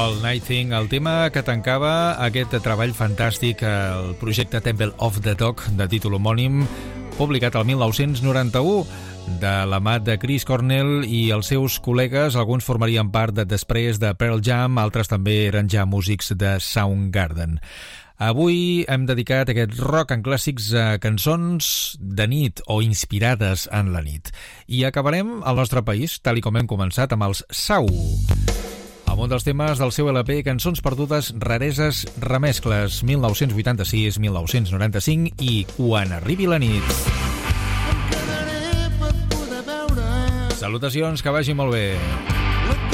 All Night Thing, el tema que tancava aquest treball fantàstic, el projecte Temple of the Dog, de títol homònim, publicat el 1991, de la mà de Chris Cornell i els seus col·legues. Alguns formarien part després de Pearl Jam, altres també eren ja músics de Soundgarden. Avui hem dedicat aquest rock en clàssics a cançons de nit o inspirades en la nit. I acabarem al nostre país, tal i com hem començat, amb els Sau, amb un dels temes del seu LP Cançons perdudes, rareses, remescles, 1986-1995 i Quan arribi la nit. Salutacions, que vagi molt bé.